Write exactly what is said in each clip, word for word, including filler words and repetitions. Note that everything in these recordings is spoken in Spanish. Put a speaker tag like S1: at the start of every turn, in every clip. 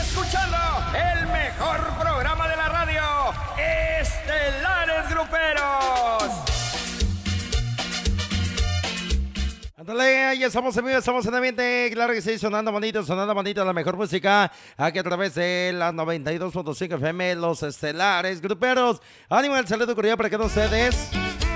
S1: escuchando el mejor programa de la radio, Estelares Gruperos.
S2: Ándale, ya estamos amigos, estamos en ambiente, claro que sí, sonando bonito, sonando bonito la mejor música, aquí a través de la noventa y dos punto cinco F M, los Estelares Gruperos. Ánimo, el saludo cordial para cada ustedes.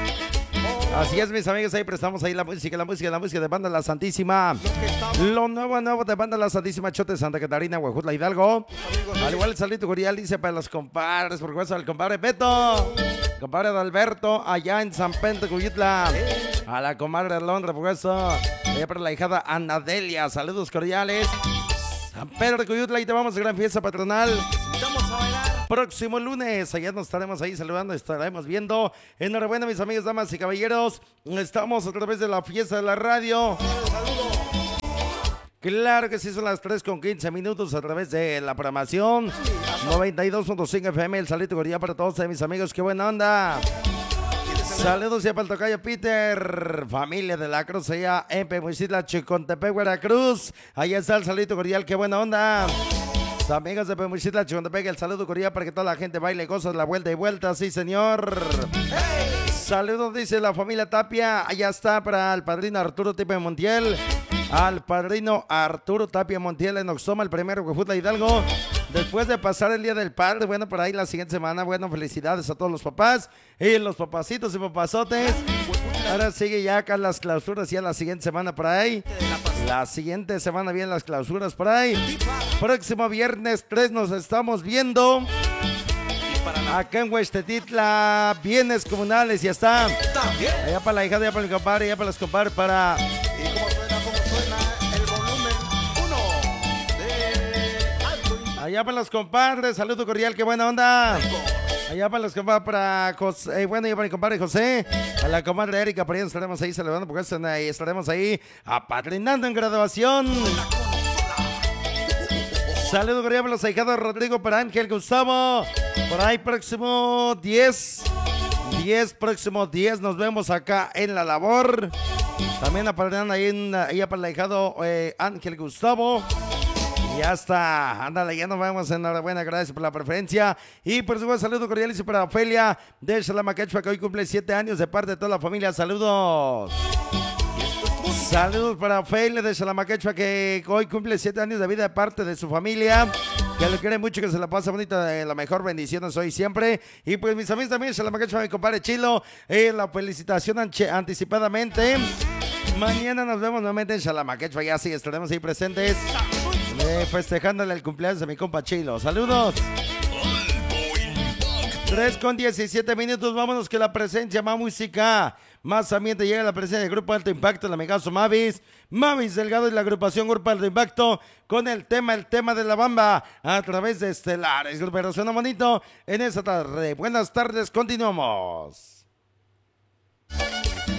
S2: Así es, mis amigos, ahí prestamos ahí la música, la música, la música de Banda La Santísima. Lo nuevo, nuevo de Banda La Santísima, Chote, Santa Catarina, Huejutla, Hidalgo. Al igual el saludo cordial dice para los compadres, por supuesto, al compadre Beto, compadre de Alberto, allá en San Pedro, Cuyutla. A la comadre de Londres, por supuesto. Allá para la hijada Anadelia, saludos cordiales. San Pedro de Cuyutla, y te vamos a gran fiesta patronal. Vamos a bailar. Próximo lunes, allá nos estaremos ahí saludando, estaremos viendo. Enhorabuena, mis amigos, damas y caballeros. Estamos a través de la fiesta de la radio. Claro que sí, son las tres con quince minutos a través de la programación noventa y dos punto cinco F M. El saludo cordial para todos mis amigos, qué buena onda. Saludos ya para el tocayo Peter, familia de la Cruz, allá en Pemuchitla, Chicontepec, Veracruz. Allá está el saludo cordial, qué buena onda. Amigos de Pemuchitla, Chicontepec, el saludo cordial para que toda la gente baile y goza la vuelta y vuelta, sí señor. Hey. Saludos, dice la familia Tapia, allá está para el padrino Arturo Tapia Montiel, al padrino Arturo Tapia Montiel en Oxoma, el primero Huejutla Hidalgo. Después de pasar el Día del Padre, bueno, por ahí la siguiente semana, bueno, felicidades a todos los papás y los papacitos y papazotes. Ahora sigue ya acá las clausuras, ya la siguiente semana por ahí. La siguiente semana vienen las clausuras por ahí. Próximo viernes tres nos estamos viendo. Acá en Huestetitla, bienes comunales, ya está. Allá para la hija, allá para el compadre, allá para los compadres, para...
S3: ¿Y cómo suena, cómo suena el volumen uno de alto?
S2: Allá para los compadres, saludo cordial, qué buena onda. Allá para los compadres, para José, eh, bueno, allá para mi compadre José, a la comadre Erika, por ahí estaremos ahí celebrando, porque estaremos ahí apadrinando en graduación. Saludos cordial para los ahijados Rodrigo, para Ángel Gustavo, por ahí próximo diez, diez, próximo diez, nos vemos acá en la labor. También apadrinando ahí en, allá para el ahijado eh, Ángel Gustavo. Ya está, ándale, ya nos vemos, enhorabuena, gracias por la preferencia. Y por supuesto, saludo cordial y para Ofelia de Xalamaquechua, que hoy cumple siete años de parte de toda la familia, saludos. Saludos para Ofelia de Xalamaquechua, que hoy cumple siete años de vida de parte de su familia, que le quiere mucho, que se la pasa bonita, de la mejor bendiciones hoy siempre. Y pues mis amigos también, Xalamaquechua, mi compadre Chilo, eh, la felicitación anticipadamente. Mañana nos vemos nuevamente en Xalamaquechua, ya sí, estaremos ahí presentes. Eh, festejándole el cumpleaños a mi compa Chilo. Saludos. tres con diecisiete minutos. Vámonos que la presencia más música, más ambiente. Llega la presencia del Grupo Alto Impacto, el amigazo Mavis. Mavis Delgado y la agrupación Grupo Alto Impacto con el tema, el tema de la bamba a través de Estelares. Pero suena bonito en esta tarde. Buenas tardes, continuamos.